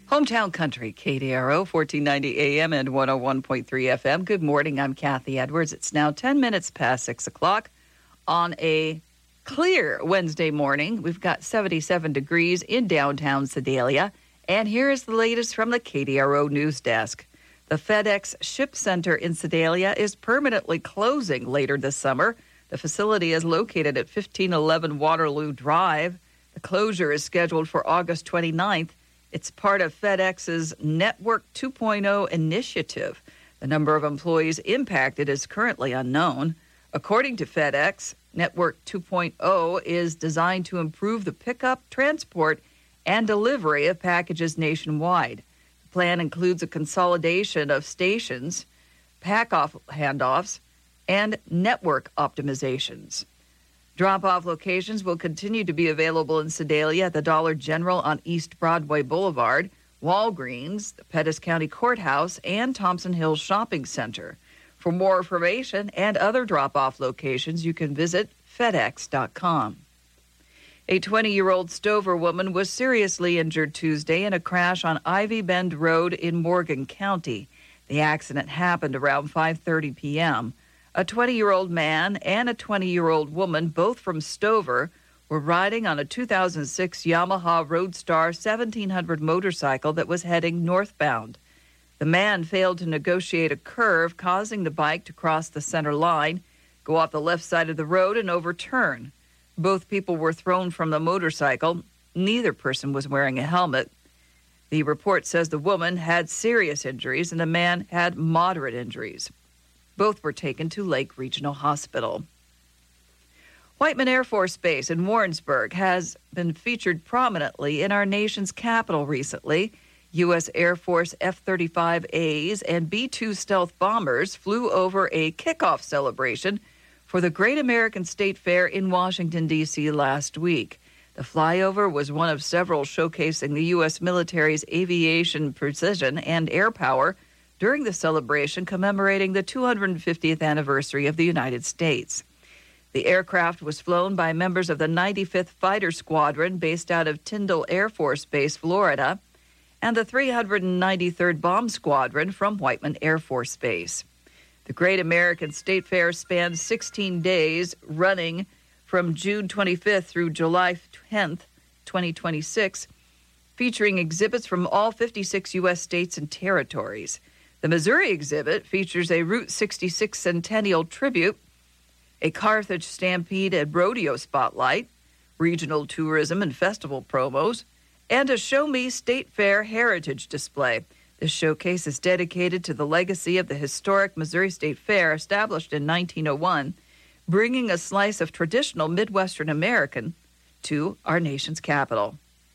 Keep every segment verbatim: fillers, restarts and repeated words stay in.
Hometown Country, K D R O, fourteen ninety A M and one oh one point three F M. Good morning, I'm Kathy Edwards. It's now ten minutes past six o'clock on a clear Wednesday morning. We've got seventy-seven degrees in downtown Sedalia. And here is the latest from the K D R O News Desk. The FedEx Ship Center in Sedalia is permanently closing later this summer. The facility is located at fifteen eleven Waterloo Drive. The closure is scheduled for August twenty-ninth. It's part of FedEx's Network two point oh initiative. The number of employees impacted is currently unknown. According to FedEx, Network two point oh is designed to improve the pickup, transport, and delivery of packages nationwide. The plan includes a consolidation of stations, pack-off handoffs, and network optimizations. Drop-off locations will continue to be available in Sedalia at the Dollar General on East Broadway Boulevard, Walgreens, the Pettis County Courthouse, and Thompson Hills Shopping Center. For more information and other drop-off locations, you can visit FedEx dot com. A twenty-year-old Stover woman was seriously injured Tuesday in a crash on Ivy Bend Road in Morgan County. The accident happened around five thirty p.m. A twenty-year-old man and a twenty-year-old woman, both from Stover, were riding on a two thousand six Yamaha Roadstar seventeen hundred motorcycle that was heading northbound. The man failed to negotiate a curve, causing the bike to cross the center line, go off the left side of the road, and overturn. Both people were thrown from the motorcycle. Neither person was wearing a helmet. The report says the woman had serious injuries and the man had moderate injuries. Both were taken to Lake Regional Hospital. Whiteman Air Force Base in Warrensburg has been featured prominently in our nation's capital recently. U S. Air Force F thirty-five A's and B two stealth bombers flew over a kickoff celebration for the Great American State Fair in Washington, D C last week. The flyover was one of several showcasing the U S military's aviation precision and air power during the celebration commemorating the two hundred fiftieth anniversary of the United States. The aircraft was flown by members of the ninety-fifth Fighter Squadron based out of Tyndall Air Force Base, Florida, and the three hundred ninety-third Bomb Squadron from Whiteman Air Force Base. The Great American State Fair spans sixteen days, running from June twenty-fifth through July tenth, twenty twenty-six, featuring exhibits from all fifty-six U S states and territories. The Missouri exhibit features a Route sixty-six Centennial tribute, a Carthage Stampede and Rodeo spotlight, regional tourism and festival promos, and a Show Me State Fair heritage display. This showcase is dedicated to the legacy of the historic Missouri State Fair, established in nineteen oh one, bringing a slice of traditional Midwestern American to our nation's capital.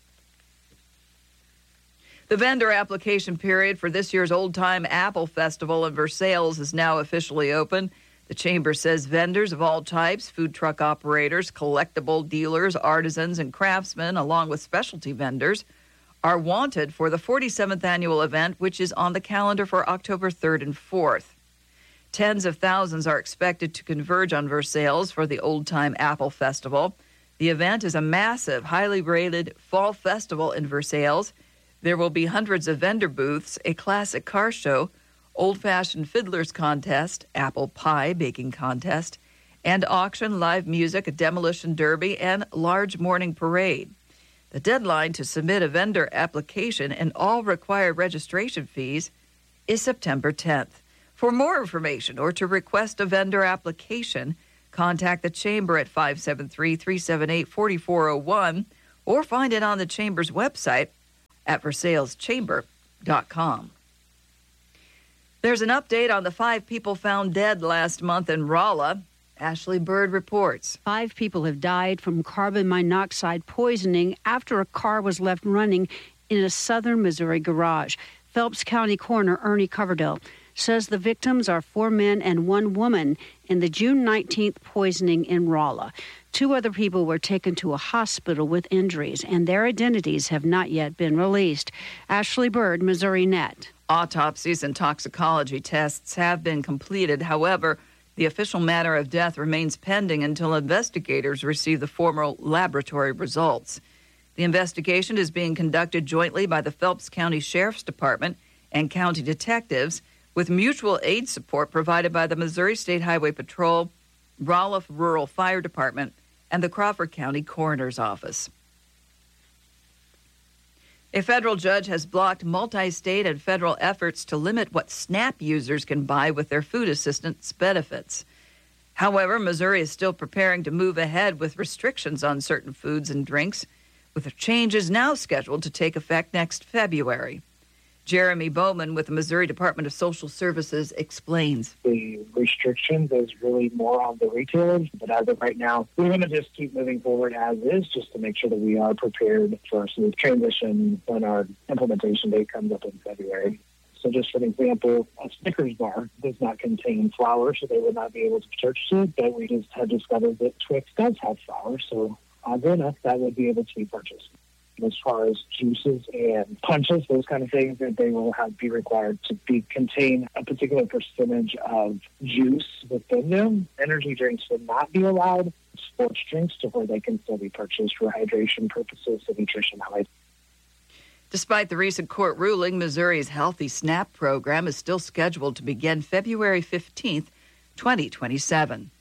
The vendor application period for this year's Old Time Apple Festival in Versailles is now officially open. The Chamber says vendors of all types, food truck operators, collectible dealers, artisans, and craftsmen, along with specialty vendors, are wanted for the forty-seventh annual event, which is on the calendar for October third and fourth. Tens of thousands are expected to converge on Versailles for the Old Time Apple Festival. The event is a massive, highly rated fall festival in Versailles. There will be hundreds of vendor booths, a classic car show, old-fashioned fiddlers contest, apple pie baking contest, and auction, live music, a demolition derby, and large morning parade. The deadline to submit a vendor application and all required registration fees is September tenth. For more information or to request a vendor application, contact the Chamber at five seven three, three seven eight, four four zero one or find it on the Chamber's website at versailles chamber dot com. There's an update on the five people found dead last month in Rolla. Ashley Bird reports. Five people have died from carbon monoxide poisoning after a car was left running in a southern Missouri garage. Phelps County Coroner Ernie Coverdale says the victims are four men and one woman in the June nineteenth poisoning in Rolla. Two other people were taken to a hospital with injuries, and their identities have not yet been released. Ashley Bird, Missouri Net. Autopsies and toxicology tests have been completed. However, the official matter of death remains pending until investigators receive the formal laboratory results. The investigation is being conducted jointly by the Phelps County Sheriff's Department and county detectives, with mutual aid support provided by the Missouri State Highway Patrol, Roloff Rural Fire Department, and the Crawford County Coroner's Office. A federal judge has blocked multi-state and federal efforts to limit what SNAP users can buy with their food assistance benefits. However, Missouri is still preparing to move ahead with restrictions on certain foods and drinks, with the changes now scheduled to take effect next February. Jeremy Bowman with the Missouri Department of Social Services explains. The restrictions is really more on the retailers, but as of right now, we're going to just keep moving forward as is, just to make sure that we are prepared for a smooth transition when our implementation date comes up in February. So just for an example, a Snickers bar does not contain flour, so they would not be able to purchase it, but we just have discovered that Twix does have flour, so oddly enough, that would be able to be purchased. As far as juices and punches, those kind of things, that they will have be required to be contain a particular percentage of juice within them. Energy drinks would not be allowed. Sports drinks, to where they can still be purchased for hydration purposes and nutrition highlights. Despite the recent court ruling, Missouri's Healthy SNAP program is still scheduled to begin February fifteenth, twenty twenty-seven.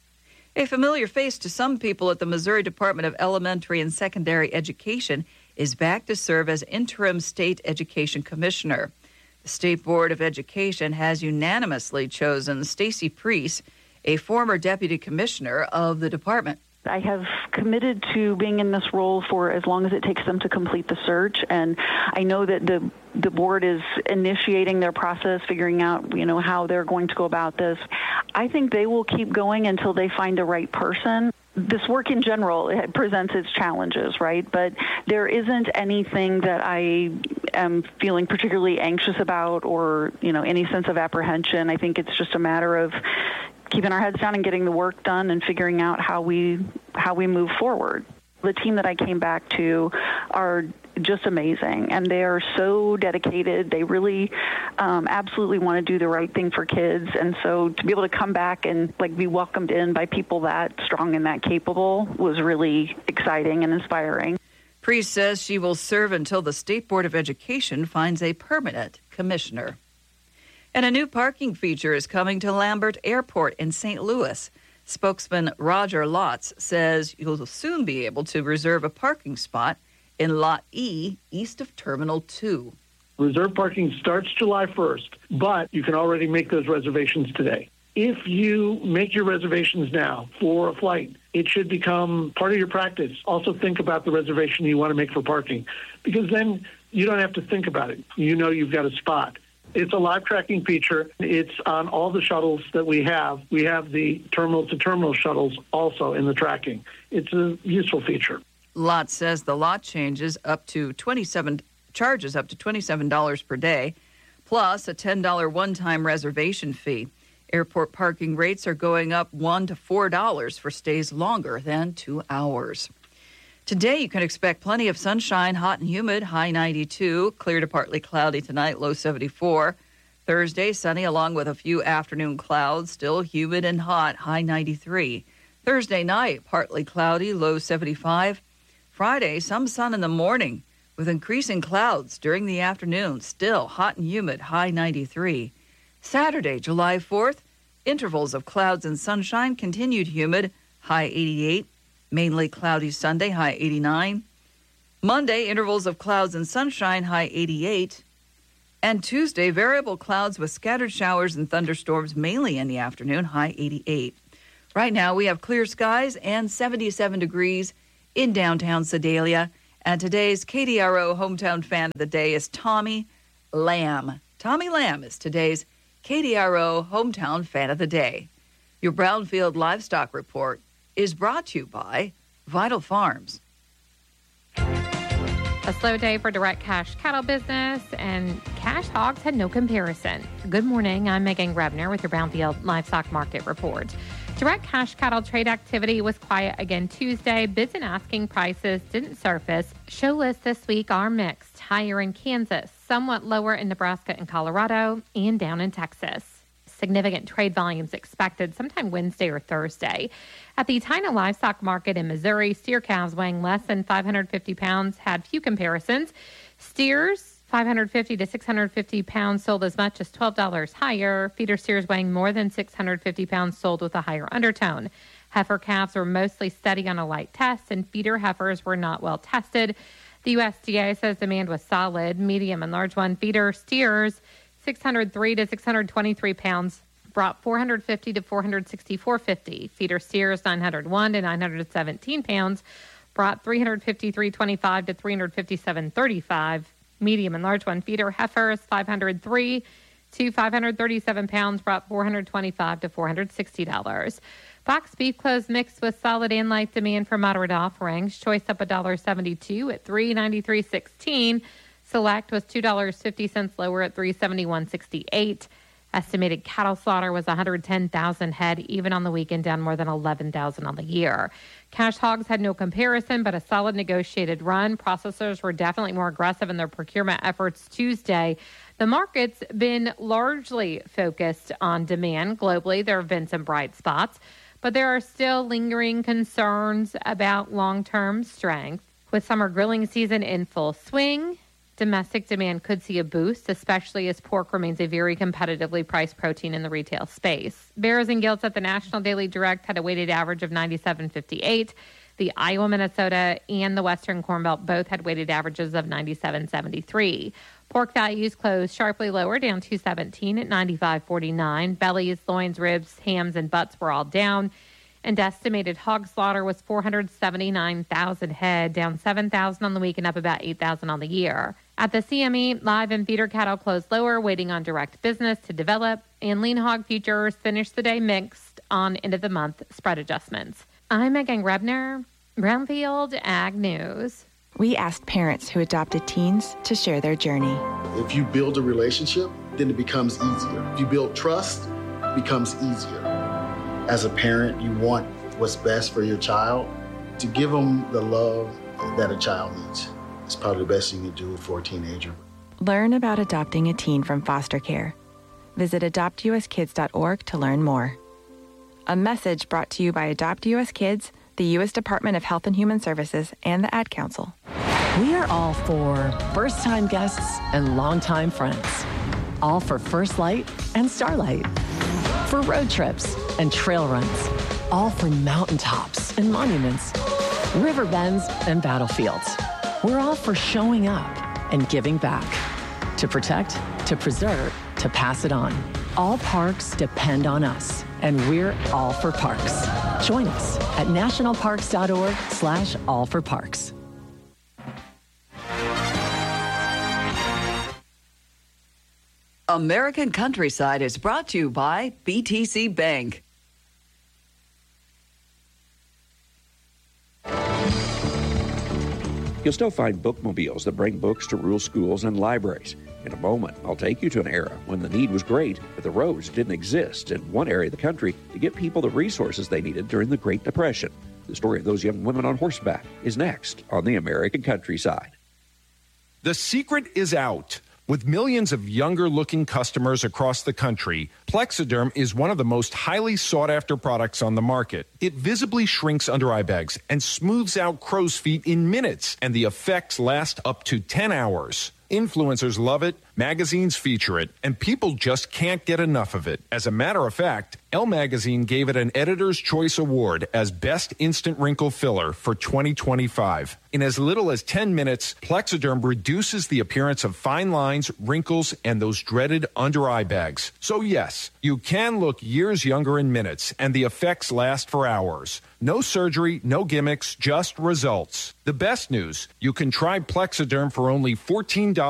A familiar face to some people at the Missouri Department of Elementary and Secondary Education is back to serve as interim state education commissioner. The State Board of Education has unanimously chosen Stacy Priest, a former deputy commissioner of the department. I have committed to being in this role for as long as it takes them to complete the search, and I know that the the board is initiating their process, figuring out, you know, how they're going to go about this. I think they will keep going until they find the right person. This work in general, it presents its challenges, right? But there isn't anything that I am feeling particularly anxious about or, you know, any sense of apprehension. I think it's just a matter of keeping our heads down and getting the work done and figuring out how we how we move forward. The team that I came back to are just amazing, and they are so dedicated. They really um, absolutely want to do the right thing for kids, and so to be able to come back and like be welcomed in by people that strong and that capable was really exciting and inspiring. Priest says she will serve until the State Board of Education finds a permanent commissioner. And a new parking feature is coming to Lambert Airport in Saint Louis. Spokesman Roger Lotz says you'll soon be able to reserve a parking spot in Lot E, east of Terminal two. Reserve parking starts July first, but you can already make those reservations today. If you make your reservations now for a flight, it should become part of your practice. Also think about the reservation you want to make for parking, because then you don't have to think about it. You know you've got a spot. It's a live tracking feature. It's on all the shuttles that we have. We have the terminal-to-terminal shuttles also in the tracking. It's a useful feature. Lot says the lot changes up to twenty-seven charges up to twenty-seven dollars per day, plus a ten dollars one-time reservation fee. Airport parking rates are going up one to four dollars for stays longer than two hours. Today, you can expect plenty of sunshine, hot and humid, high ninety-two, clear to partly cloudy tonight, low seventy-four. Thursday, sunny along with a few afternoon clouds, still humid and hot, high ninety-three. Thursday night, partly cloudy, low seventy-five. Friday, some sun in the morning with increasing clouds during the afternoon, still hot and humid, high ninety-three. Saturday, July fourth, intervals of clouds and sunshine, continued humid, high eighty-eight. Mainly cloudy Sunday, high eighty-nine. Monday, intervals of clouds and sunshine, high eighty-eight. And Tuesday, variable clouds with scattered showers and thunderstorms, mainly in the afternoon, high eighty-eight. Right now, we have clear skies and seventy-seven degrees in downtown Sedalia. And today's K D R O Hometown Fan of the Day is Tommy Lamb. Tommy Lamb is today's K D R O Hometown Fan of the Day. Your Brownfield Livestock Report is brought to you by Vital Farms. A slow day for direct cash cattle business, and cash hogs had no comparison. Good morning, I'm Megan Rebner with your Brownfield Livestock Market Report. Direct cash cattle trade activity was quiet again Tuesday. Bids and asking prices didn't surface. Show lists this week are mixed. Higher in Kansas, somewhat lower in Nebraska and Colorado, and down in Texas. significant trade volumes expected sometime Wednesday or Thursday. At the China livestock market in Missouri, steer calves weighing less than five hundred fifty pounds had few comparisons. Steers, five hundred fifty to six hundred fifty pounds, sold as much as twelve dollars higher. Feeder steers weighing more than six hundred fifty pounds sold with a higher undertone. Heifer calves were mostly steady on a light test, and feeder heifers were not well tested. The U S D A says demand was solid. Medium and large one feeder steers, six hundred three to six hundred twenty-three pounds, brought four hundred fifty to four hundred sixty-four fifty. Feeder steers, nine hundred one to nine hundred seventeen pounds, brought three hundred fifty-three twenty-five to three hundred fifty-seven thirty-five. Medium and large one feeder heifers, five hundred three to five hundred thirty-seven pounds, brought four hundred twenty-five to four hundred sixty dollars. Box beef closed mixed with solid and light demand for moderate offerings. Choice up one dollar seventy-two at three ninety-three sixteen. Select was two dollars and fifty cents lower at three seventy-one sixty-eight. Estimated cattle slaughter was one hundred ten thousand head, even on the weekend, down more than eleven thousand on the year. Cash hogs had no comparison, but a solid negotiated run. Processors were definitely more aggressive in their procurement efforts Tuesday. The market's been largely focused on demand globally. There have been some bright spots, but there are still lingering concerns about long-term strength. With summer grilling season in full swing, domestic demand could see a boost, especially as pork remains a very competitively priced protein in the retail space. Bears and Gilts at the National Daily Direct had a weighted average of ninety-seven fifty-eight. The Iowa, Minnesota, and the Western Corn Belt both had weighted averages of ninety-seven seventy-three. Pork values closed sharply lower, down two seventeen at ninety-five forty-nine. Bellies, loins, ribs, hams, and butts were all down. And estimated hog slaughter was four hundred seventy-nine thousand head, down seven thousand on the week and up about eight thousand on the year. At the C M E, live and feeder cattle closed lower, waiting on direct business to develop. And lean hog futures finished the day mixed on end-of-the-month spread adjustments. I'm Megan Rebner, Brownfield Ag News. We asked parents who adopted teens to share their journey. If you build a relationship, then it becomes easier. If you build trust, it becomes easier. As a parent, you want what's best for your child. To give them the love that a child needs is probably the best thing you can do for a teenager. Learn about adopting a teen from foster care. Visit adopt u s kids dot org to learn more. A message brought to you by Adopt U S Kids, the U S Department of Health and Human Services, and the Ad Council. We are all for first-time guests and longtime friends. All for First Light and Starlight. For road trips and trail runs. All for mountaintops and monuments. River bends and battlefields. We're all for showing up and giving back. To protect, to preserve, to pass it on. All parks depend on us, and we're all for parks. Join us at nationalparks.org slash all for parks. American Countryside is brought to you by B T C Bank. You'll still find bookmobiles that bring books to rural schools and libraries. In a moment, I'll take you to an era when the need was great, but the roads didn't exist in one area of the country to get people the resources they needed during the Great Depression. The story of those young women on horseback is next on the American Countryside. The secret is out. With millions of younger-looking customers across the country, Plexiderm is one of the most highly sought-after products on the market. It visibly shrinks under-eye bags and smooths out crow's feet in minutes, and the effects last up to ten hours. Influencers love it, magazines feature it, and people just can't get enough of it. As a matter of fact, Elle Magazine gave it an Editor's Choice Award as Best Instant Wrinkle Filler for twenty twenty-five. In as little as ten minutes, Plexiderm reduces the appearance of fine lines, wrinkles, and those dreaded under-eye bags. So yes, you can look years younger in minutes, and the effects last for hours. No surgery, no gimmicks, just results. The best news, you can try Plexiderm for only fourteen dollars